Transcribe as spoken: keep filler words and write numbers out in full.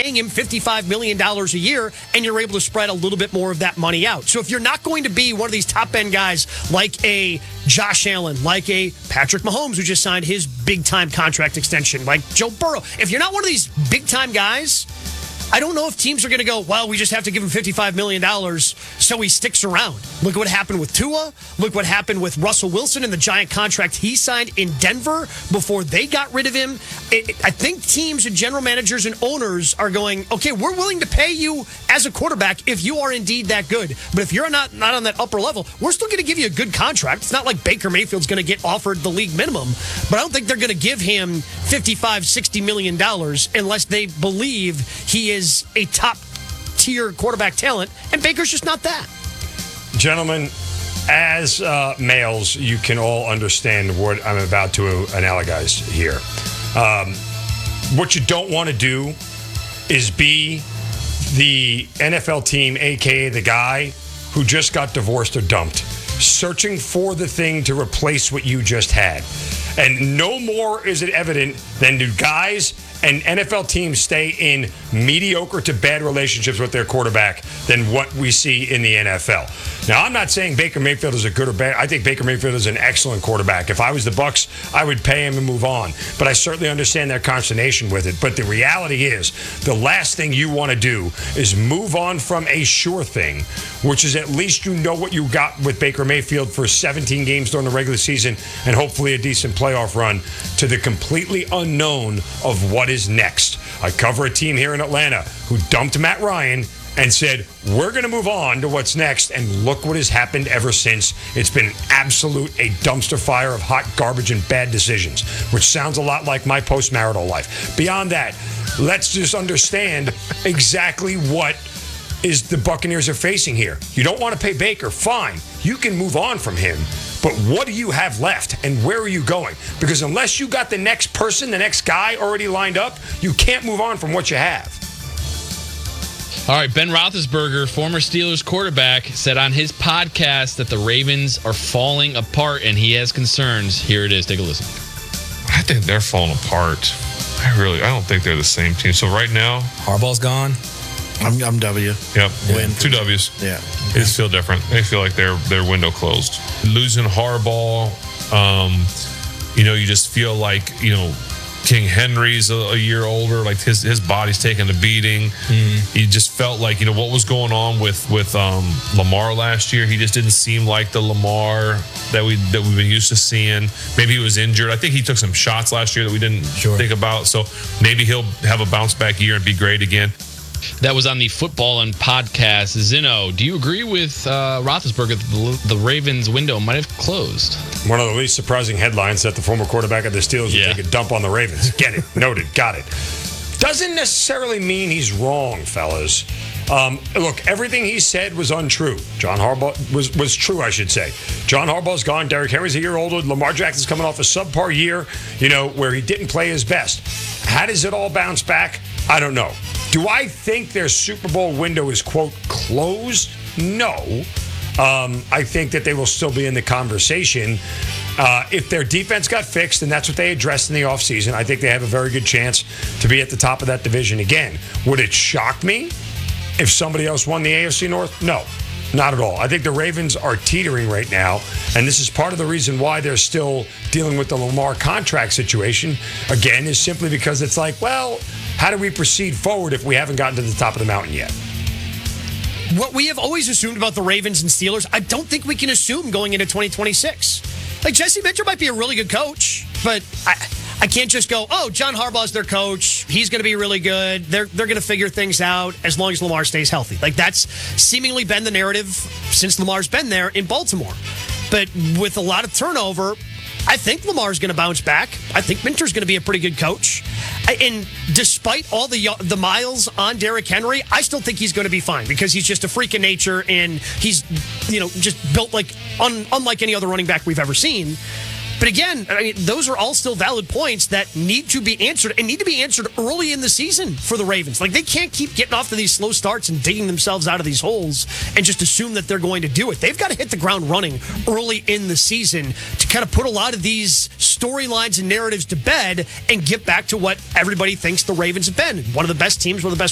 paying him fifty-five million dollars a year, and you're able to spread a little bit more of that money out. So if you're not going to be one of these top-end guys like a Josh Allen, like a Patrick Mahomes, who just signed his big-time contract extension, like Joe Burrow, if you're not one of these big-time guys, I don't know if teams are going to go, well, we just have to give him fifty-five million dollars so he sticks around. Look at what happened with Tua. Look what happened with Russell Wilson and the giant contract he signed in Denver before they got rid of him. It, I think teams and general managers and owners are going, okay, we're willing to pay you as a quarterback if you are indeed that good. But if you're not, not on that upper level, we're still going to give you a good contract. It's not like Baker Mayfield's going to get offered the league minimum, but I don't think they're going to give him fifty-five, sixty million dollars unless they believe he is a top-tier quarterback talent, and Baker's just not that. Gentlemen, as uh, males, you can all understand what I'm about to analogize here. Um, what you don't want to do is be the N F L team, a k a the guy who just got divorced or dumped, searching for the thing to replace what you just had. And no more is it evident than do guys and N F L teams stay in mediocre to bad relationships with their quarterback than what we see in the N F L. Now, I'm not saying Baker Mayfield is a good or bad. I think Baker Mayfield is an excellent quarterback. If I was the Bucs, I would pay him and move on. But I certainly understand their consternation with it. But the reality is, the last thing you want to do is move on from a sure thing, which is at least you know what you got with Baker Mayfield for seventeen games during the regular season and hopefully a decent playoff run, to the completely unknown of what is next. I cover a team here in Atlanta who dumped Matt Ryan and said, we're going to move on to what's next, and look what has happened ever since. It's been absolute a dumpster fire of hot garbage and bad decisions, which sounds a lot like my post-marital life. Beyond that, let's just understand exactly what is the Buccaneers are facing here. You don't want to pay Baker, fine. You can move on from him. But what do you have left, and where are you going? Because unless you got the next person, the next guy already lined up, you can't move on from what you have. All right, Ben Roethlisberger, former Steelers quarterback, said on his podcast that the Ravens are falling apart, and he has concerns. Here it is. Take a listen. I think they're falling apart. I really, I don't think they're the same team. So right now, Harbaugh's gone. I'm, I'm W. Yep. Win. Two W's. Yeah. They just feel different. They feel like their their window closed. Losing Harbaugh, um, you know, you just feel like, you know, King Henry's a, a year older. Like his his body's taking a beating. Mm. You just felt like, you know, what was going on with with um, Lamar last year. He just didn't seem like the Lamar that we that we've been used to seeing. Maybe he was injured. I think he took some shots last year that we didn't sure. think about. So maybe he'll have a bounce back year and be great again. That was on the Football and Podcast. Zinno, do you agree with uh, Roethlisberger that the, the Ravens' window might have closed? One of the least surprising headlines that the former quarterback of the Steelers yeah. would take a dump on the Ravens. Get it. Noted. Got it. Doesn't necessarily mean he's wrong, fellas. Um, look, everything he said was untrue. John Harbaugh was, was true, I should say. John Harbaugh's gone. Derrick Henry's a year older. Lamar Jackson's coming off a subpar year, you know, where he didn't play his best. How does it all bounce back? I don't know. Do I think their Super Bowl window is, quote, closed? No. Um, I think that they will still be in the conversation. Uh, if their defense got fixed, and that's what they addressed in the offseason, I think they have a very good chance to be at the top of that division again. Would it shock me if somebody else won the A F C North? No, not at all. I think the Ravens are teetering right now, and this is part of the reason why they're still dealing with the Lamar contract situation. Again, is simply because it's like, well, how do we proceed forward if we haven't gotten to the top of the mountain yet? What we have always assumed about the Ravens and Steelers, I don't think we can assume going into twenty twenty-six. Like, Jesse Mitchell might be a really good coach, but I, I can't just go, oh, John Harbaugh's their coach. He's going to be really good. They're, they're going to figure things out as long as Lamar stays healthy. Like, that's seemingly been the narrative since Lamar's been there in Baltimore. But with a lot of turnover, I think Lamar's going to bounce back. I think Minter's going to be a pretty good coach. And despite all the the miles on Derrick Henry, I still think he's going to be fine because he's just a freak of nature and he's, you know, just built like un, unlike any other running back we've ever seen. But again, I mean, those are all still valid points that need to be answered and need to be answered early in the season for the Ravens. Like, they can't keep getting off to these slow starts and digging themselves out of these holes and just assume that they're going to do it. They've got to hit the ground running early in the season to kind of put a lot of these storylines and narratives to bed and get back to what everybody thinks the Ravens have been. One of the best teams, one of the best